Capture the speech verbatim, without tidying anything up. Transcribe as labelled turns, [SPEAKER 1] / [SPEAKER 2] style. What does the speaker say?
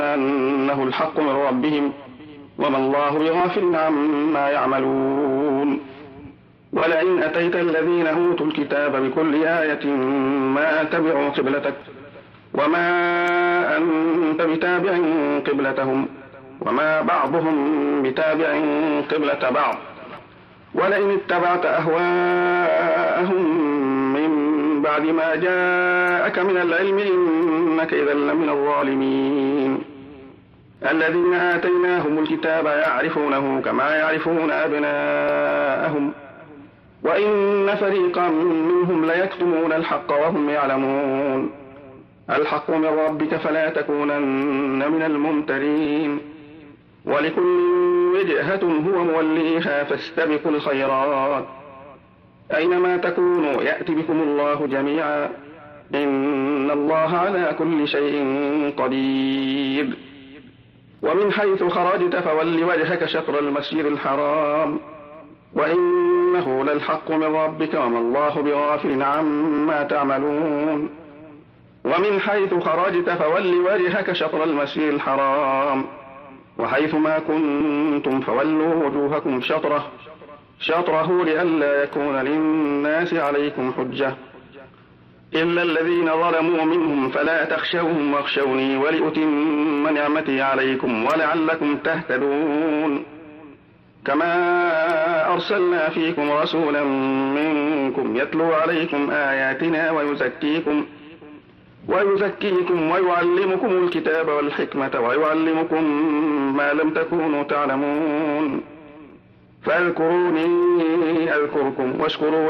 [SPEAKER 1] أنه الحق من ربهم وما الله بغافل عما يعملون. ولئن أتيت الذين أوتوا الكتاب بكل آية ما تبعوا قبلتك وما أنت بتابع قبلتهم وما بعضهم بتابع قبلة بعض. ولئن اتبعت أهواءهم من بعد ما جاءك من العلم إنك إذا لمن الظالمين. الذين آتيناهم الكتاب يعرفونه كما يعرفون أبناءهم وإن فريقا منهم ليكتمون الحق وهم يعلمون. الحق من ربك فلا تكونن من الممترين. ولكل وجهة هو موليها فاستبقوا الخيرات أينما تكونوا يأتي بكم الله جميعا إن الله على كل شيء قدير. ومن حيث خرجت فول وجهك شطر المسجد الحرام وإنه للحق من ربك وما الله بغافل عما تعملون. ومن حيث خرجت فول وجهك شطر المسجد الحرام وحيث ما كنتم فولوا وجوهكم شطره شطره لئلا يكون للناس عليكم حجة إلا الذين ظلموا منهم فلا تخشوهم واخشوني ولأتم نعمتي عليكم ولعلكم تهتدون. كما أرسلنا فيكم رسولا منكم يتلو عليكم آياتنا ويزكيكم ويزكيكم ويعلمكم الكتاب والحكمة ويعلمكم ما لم تكونوا تعلمون. فاذكروني أذكركم واشكروا